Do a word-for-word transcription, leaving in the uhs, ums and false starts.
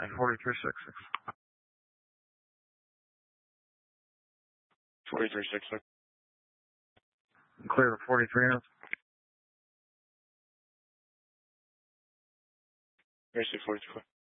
County, forty-three sixty. forty-three sixty. Clear to forty-three minutes. Mercy forty-four.